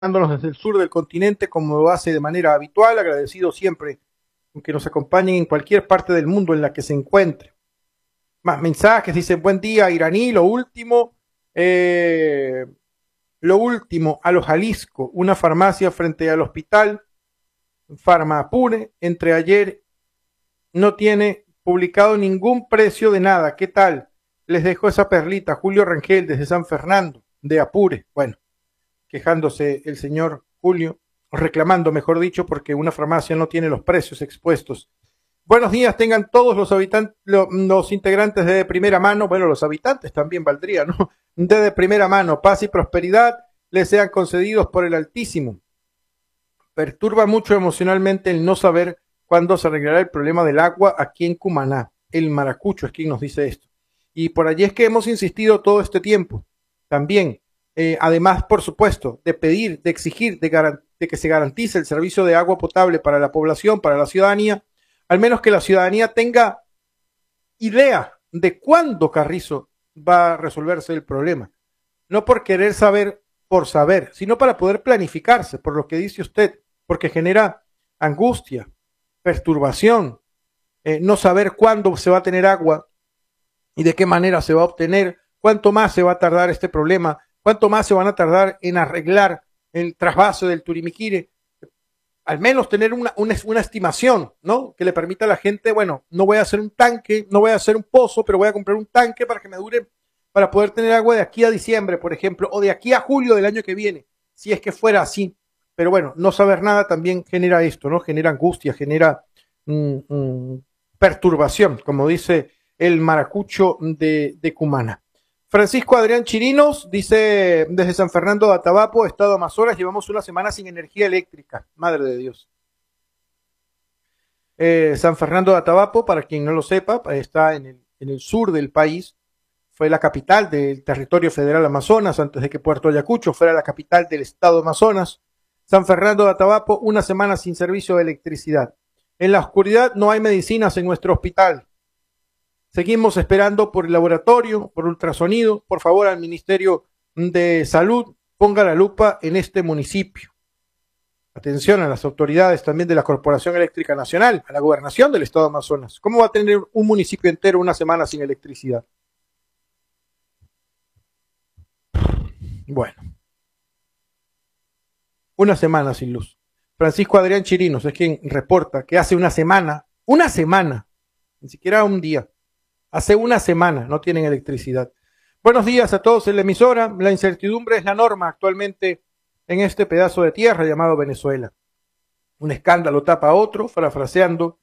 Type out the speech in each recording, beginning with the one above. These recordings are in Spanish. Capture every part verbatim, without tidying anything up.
desde el sur del continente, como lo hace de manera habitual, agradecido siempre que nos acompañen en cualquier parte del mundo en la que se encuentre. Más mensajes, dice buen día iraní, lo último, eh, lo último, a los Jalisco, una farmacia frente al hospital, Farmapure, entre ayer no tiene publicado ningún precio de nada, ¿qué tal? Les dejo esa perlita, Julio Rangel desde San Fernando, de Apure, bueno, quejándose el señor Julio, reclamando, mejor dicho, porque una farmacia no tiene los precios expuestos. Buenos días, tengan todos los habitantes, los integrantes de, de primera mano, bueno, los habitantes también valdría, ¿no? De, de primera mano, paz y prosperidad les sean concedidos por el Altísimo. Perturba mucho emocionalmente el no saber cuándo se arreglará el problema del agua aquí en Cumaná. El maracucho es quien nos dice esto. Y por allí es que hemos insistido todo este tiempo. También, eh, además, por supuesto, de pedir, de exigir, de, de que se garantice el servicio de agua potable para la población, para la ciudadanía, al menos que la ciudadanía tenga idea de cuándo, Carrizo, va a resolverse el problema. No por querer saber por saber, sino para poder planificarse, por lo que dice usted, porque genera angustia, perturbación, eh, no saber cuándo se va a tener agua y de qué manera se va a obtener, cuánto más se va a tardar este problema, cuánto más se van a tardar en arreglar el trasvase del Turimiquire, al menos tener una, una, una estimación, ¿no? Que le permita a la gente, bueno, no voy a hacer un tanque, no voy a hacer un pozo, pero voy a comprar un tanque para que me dure, para poder tener agua de aquí a diciembre, por ejemplo, o de aquí a julio del año que viene, si es que fuera así. Pero bueno, no saber nada también genera esto, ¿no? Genera angustia, genera mm, mm, perturbación, como dice el maracucho de, de Cumaná. Francisco Adrián Chirinos dice desde San Fernando de Atabapo, Estado Amazonas, llevamos una semana sin energía eléctrica. Madre de Dios. Eh, San Fernando de Atabapo, para quien no lo sepa, está en el, en el sur del país. Fue la capital del territorio federal Amazonas antes de que Puerto Ayacucho fuera la capital del Estado Amazonas. San Fernando de Atabapo, una semana sin servicio de electricidad. En la oscuridad no hay medicinas en nuestro hospital. Seguimos esperando por el laboratorio, por ultrasonido. Por favor, al Ministerio de Salud, ponga la lupa en este municipio. Atención a las autoridades también de la Corporación Eléctrica Nacional, a la gobernación del Estado de Amazonas. ¿Cómo va a tener un municipio entero una semana sin electricidad? Bueno. Una semana sin luz. Francisco Adrián Chirinos es quien reporta que hace una semana, una semana, ni siquiera un día, hace una semana no tienen electricidad. Buenos días a todos en la emisora. La incertidumbre es la norma actualmente en este pedazo de tierra llamado Venezuela. Un escándalo tapa a otro, parafraseando.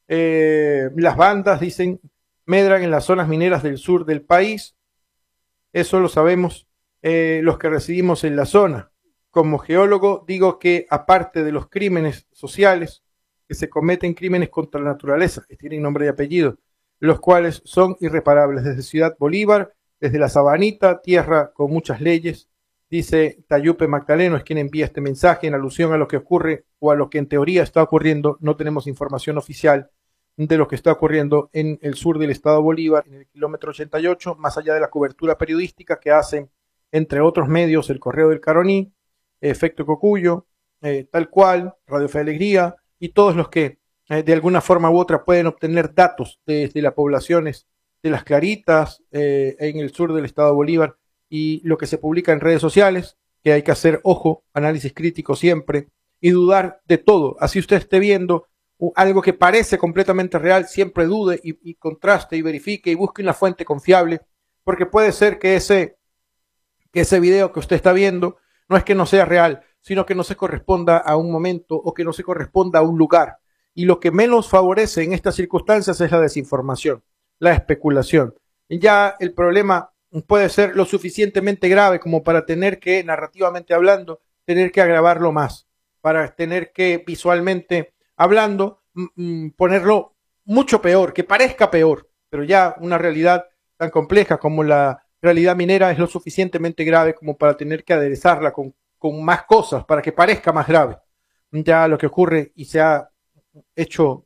Eh, las bandas, dicen, medran en las zonas mineras del sur del país. Eso lo sabemos eh, los que residimos en la zona. Como geólogo digo que aparte de los crímenes sociales, que se cometen crímenes contra la naturaleza, que tienen nombre y apellido, los cuales son irreparables, desde Ciudad Bolívar, desde la Sabanita, tierra con muchas leyes, dice Tayupe Magdaleno, es quien envía este mensaje en alusión a lo que ocurre o a lo que en teoría está ocurriendo. No tenemos información oficial de lo que está ocurriendo en el sur del estado Bolívar, en el kilómetro ochenta y ocho, más allá de la cobertura periodística que hacen, entre otros medios, el Correo del Caroní, Efecto Cocuyo, eh, tal cual, Radio Fe Alegría, y todos los que eh, de alguna forma u otra pueden obtener datos desde de las poblaciones de Las Claritas, eh, en el sur del estado de Bolívar, y lo que se publica en redes sociales, que hay que hacer, ojo, análisis crítico siempre, y dudar de todo. Así usted esté viendo uh, algo que parece completamente real, siempre dude y, y contraste y verifique y busque una fuente confiable, porque puede ser que ese, que ese video que usted está viendo no es que no sea real, sino que no se corresponda a un momento o que no se corresponda a un lugar. Y lo que menos favorece en estas circunstancias es la desinformación, la especulación. Ya el problema puede ser lo suficientemente grave como para tener que, narrativamente hablando, tener que agravarlo más, para tener que, visualmente hablando, ponerlo mucho peor, que parezca peor, pero ya una realidad tan compleja como la realidad minera es lo suficientemente grave como para tener que aderezarla con, con más cosas para que parezca más grave. Ya lo que ocurre, y se ha hecho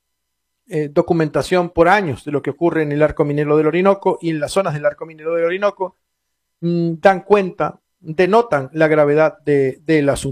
eh, documentación por años de lo que ocurre en el arco minero del Orinoco y en las zonas del arco minero del Orinoco, mmm, dan cuenta denotan la gravedad de, del asunto.